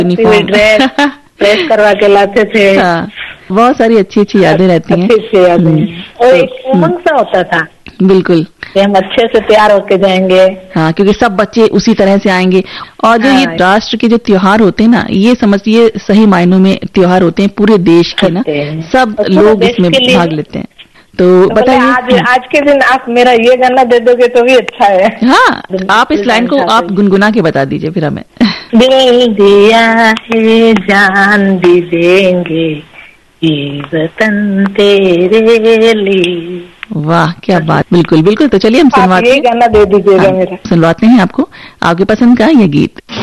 Dress press करवा के लाते थे। हाँ, बहुत सारी अच्छी अच्छी यादें रहती हैं। अच्छी यादें और एक उमंग सा होता था। बिल्कुल, हम अच्छे से तैयार होके जाएंगे। हाँ, क्योंकि सब बच्चे उसी तरह से आएंगे। और जो ये राष्ट्र के जो त्योहार होते हैं ना, ये समझिए सही मायनों में त्योहार होते हैं पूरे देश के ना, सब लोग इसमें भाग लेते हैं। तो बताइए, आज के दिन आप मेरा ये गाना दे दोगे तो भी अच्छा है। हाँ, आप इस लाइन को आप गुनगुना के बता दीजिए फिर हमें। दिल दिया है जान भी देंगे ये वतन तेरे लिए। वाह, क्या बात। बिल्कुल बिल्कुल, तो चलिए हम सुनवाते हैं। ये गाना दे दीजिएगा मेरा। सुनवाते हैं आपको आपके पसंद का ये गीत।